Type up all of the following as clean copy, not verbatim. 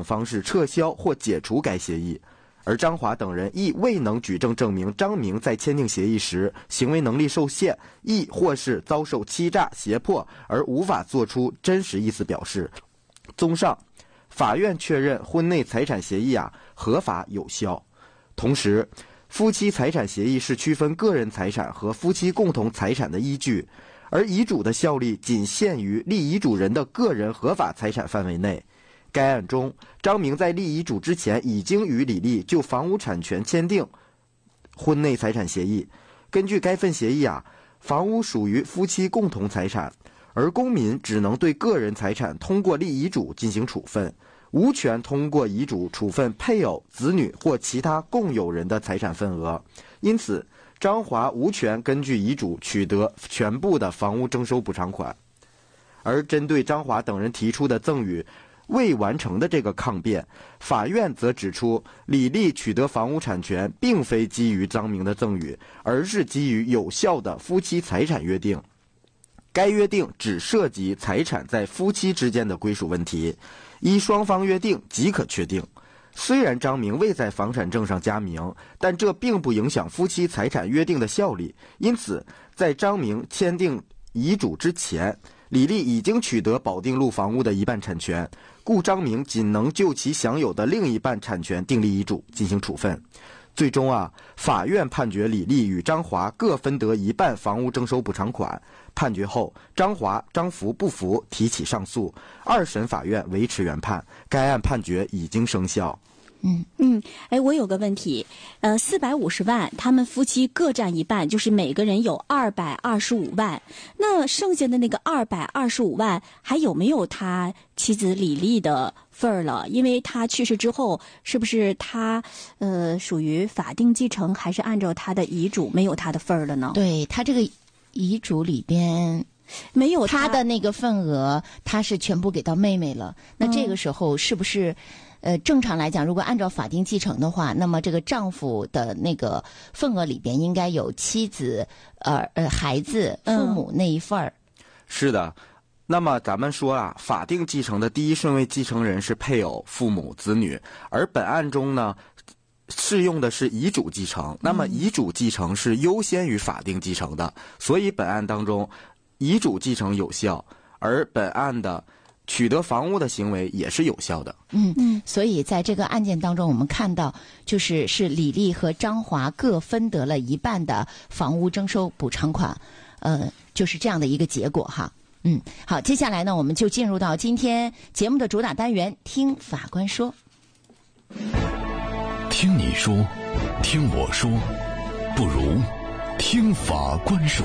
等方式撤销或解除该协议。而张华等人亦未能举证证明张明在签订协议时行为能力受限，亦或是遭受欺诈胁迫而无法作出真实意思表示。综上，法院确认婚内财产协议合法有效。同时，夫妻财产协议是区分个人财产和夫妻共同财产的依据，而遗嘱的效力仅限于立遗嘱人的个人合法财产范围内。该案中，张明在立遗嘱之前已经与李丽就房屋产权签订婚内财产协议。根据该份协议房屋属于夫妻共同财产，而公民只能对个人财产通过立遗嘱进行处分，无权通过遗嘱处分配偶、子女或其他共有人的财产份额。因此，张华无权根据遗嘱取得全部的房屋征收补偿款。而针对张华等人提出的赠与未完成的这个抗辩，法院则指出，李丽取得房屋产权并非基于张明的赠与，而是基于有效的夫妻财产约定。该约定只涉及财产在夫妻之间的归属问题，依双方约定即可确定。虽然张明未在房产证上加名，但这并不影响夫妻财产约定的效力。因此，在张明签订遗嘱之前，李丽已经取得保定路房屋的一半产权，故张明仅能就其享有的另一半产权订立遗嘱进行处分。最终法院判决李丽与张华各分得一半房屋征收补偿款。判决后，张华、张福不服，提起上诉。二审法院维持原判，该案判决已经生效。 我有个问题，450万，他们夫妻各占一半，就是每个人有225万。那剩下的那个225万，还有没有他妻子李丽的份儿了？因为他去世之后，是不是他属于法定继承，还是按照他的遗嘱没有他的份儿了呢？ 对，他这个遗嘱里边没有他的那个份额，他是全部给到妹妹了。那这个时候是不是？正常来讲，如果按照法定继承的话，那么这个丈夫的那个份额里边应该有妻子、孩子、父母那一份儿。 是的，那么咱们说法定继承的第一顺位继承人是配偶、父母、子女，而本案中呢，适用的是遗嘱继承。那么遗嘱继承是优先于法定继承的，所以本案当中，遗嘱继承有效，而本案的取得房屋的行为也是有效的。 所以在这个案件当中，我们看到是李丽和张华各分得了一半的房屋征收补偿款，就是这样的一个结果哈。好，接下来呢，我们就进入到今天节目的主打单元，听法官说。 听你说，听我说，不如听法官说。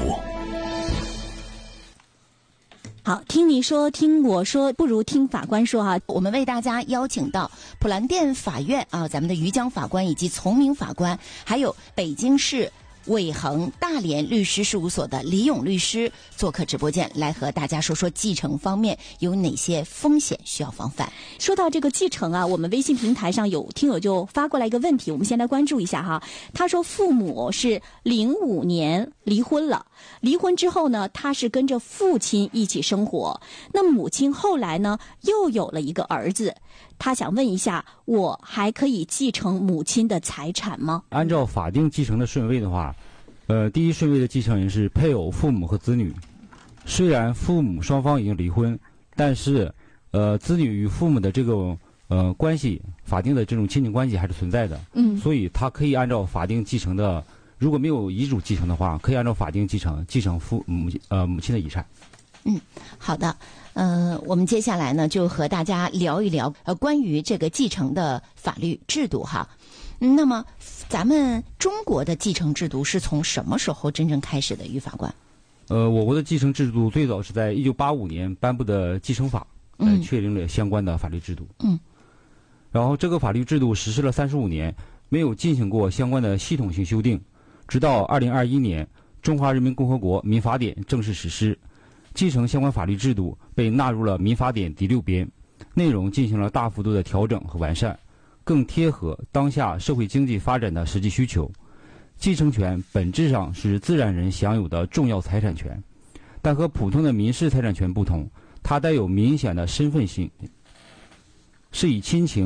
好，听你说，听我说，不如听法官说哈。 我们为大家邀请到普兰店法院咱们的于江法官以及从明法官，还有北京市伟恒大连律师事务所的李勇律师做客直播间，来和大家说说继承方面有哪些风险需要防范。 说到这个继承我们微信平台上有听友就发过来一个问题，我们先来关注一下哈。他说父母是05年离婚了，离婚之后呢，他是跟着父亲一起生活，那母亲后来呢又有了一个儿子，他想问一下，我还可以继承母亲的财产吗？ 按照法定继承的顺位的话，第一顺位的继承人是配偶、父母和子女。虽然父母双方已经离婚，但是子女与父母的这种关系，法定的这种亲情关系还是存在的。所以他可以按照法定继承的，如果没有遗嘱继承的话，可以按照法定继承母亲的遗产。 好的。我们接下来呢，就和大家聊一聊关于这个继承的法律制度哈。那么咱们中国的继承制度是从什么时候真正开始的，于法官？ 我国的继承制度最早是在1985年颁布的继承法，确定了相关的法律制度。然后这个法律制度实施了35年，没有进行过相关的系统性修订，直到2021年，《中华人民共和国民法典》正式实施。继承相关法律制度被纳入了民法典第6编，内容进行了大幅度的调整和完善，更贴合当下社会经济发展的实际需求。继承权本质上是自然人享有的重要财产权，但和普通的民事财产权不同，它带有明显的身份性，是以亲情